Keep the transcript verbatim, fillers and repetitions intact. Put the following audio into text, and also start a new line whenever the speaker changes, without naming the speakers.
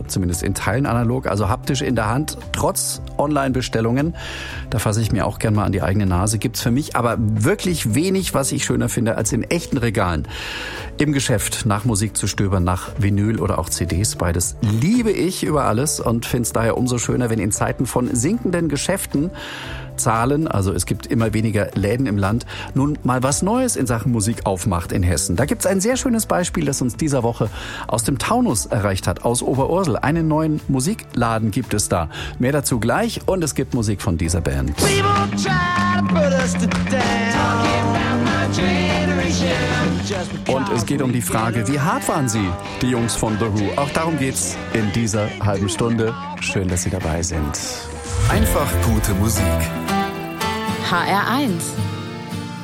zumindest in Teilen analog, also haptisch in der Hand, trotz Online-Bestellungen. Da fasse ich mir auch gern mal an die eigene Nase. Gibt's für mich aber wirklich wenig, was ich schöner finde, als in echten Regalen im Geschäft nach Musik zu stöbern, nach Vinyl oder auch C Ds. Beides liebe ich über alles und finde es daher umso schöner, wenn in Zeiten von sinkenden Geschäften Zahlen, also es gibt immer weniger Läden im Land, nun mal was Neues in Sachen Musik aufmacht in Hessen. Da gibt's ein sehr schönes Beispiel, das uns dieser Woche aus dem Taunus erreicht hat, aus Oberursel. Einen neuen Musikladen gibt es da. Mehr dazu gleich und es gibt Musik von dieser Band. Und es geht um die Frage, wie hart waren sie, die Jungs von The Who? Auch darum geht's in dieser halben Stunde. Schön, dass Sie dabei sind.
Einfach gute Musik.
H R eins